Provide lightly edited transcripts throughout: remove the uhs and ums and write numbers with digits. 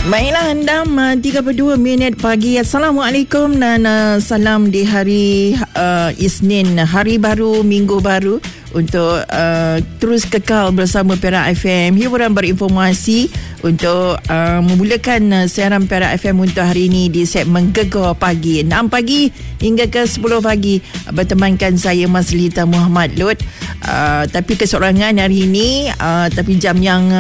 Baiklah, 6.32 minit pagi. Assalamualaikum dan salam di hari Isnin, hari baru, minggu baru. Untuk terus kekal bersama Perak FM, hiburan berinformasi untuk memulakan siaran Perak FM untuk hari ini di segmen Gegar Pagi 6 pagi hingga ke 10 pagi. Bertemankan saya Maslita Muhammad Lut, tapi keseorangan hari ini, tapi jam yang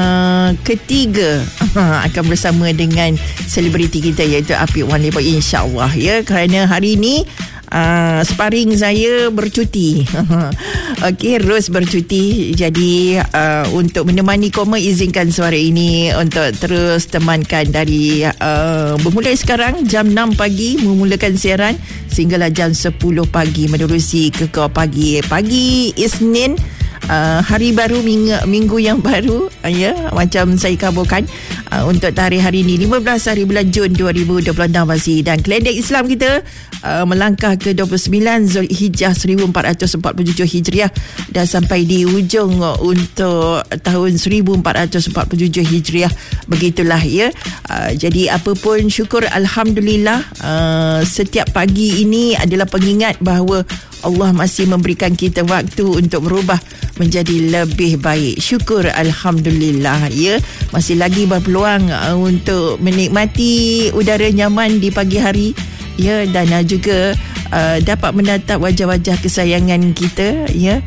ketiga akan bersama dengan selebriti kita iaitu Apik Wan Lepak, insyaAllah ya, kerana hari ini sparring saya bercuti. Okey, Ros bercuti. Jadi untuk menemani Koma, izinkan suara ini untuk terus temankan dari bermula sekarang jam 6 pagi memulakan siaran sehinggalah jam 10 pagi menerusi Gegar Pagi. Pagi Isnin, hari baru, minggu yang baru ya, macam saya kabarkan untuk tarikh hari ini 15 hari bulan Jun 2026 masih, dan kalender Islam kita melangkah ke 29 Zulhijjah 1447 Hijriah dah sampai di ujung untuk tahun 1447 Hijriah. Begitulah ya. Jadi apa pun syukur, alhamdulillah, setiap pagi ini adalah pengingat bahawa Allah masih memberikan kita waktu untuk berubah menjadi lebih baik. Syukur, alhamdulillah ya. Masih lagi berpeluang untuk menikmati udara nyaman di pagi hari ya, dan juga dapat menatap wajah-wajah kesayangan kita ya.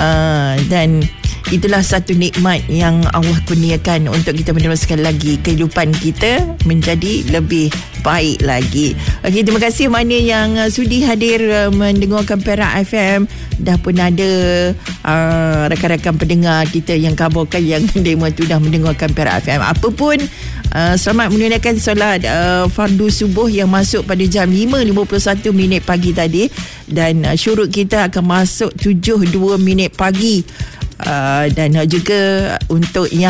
Dan itulah satu nikmat yang Allah kurniakan untuk kita meneruskan lagi kehidupan kita menjadi lebih baik lagi. Okey, terima kasih mana yang sudi hadir mendengarkan Perak FM. Dah pun ada rakan-rakan pendengar kita yang kabarkan yang demo tu dah mendengarkan Perak FM. Apa pun, selamat menunaikan solat fardu subuh yang masuk pada jam 5.51 minit pagi tadi, dan syuruk kita akan masuk 7.2 minit pagi. Dan juga untuk yang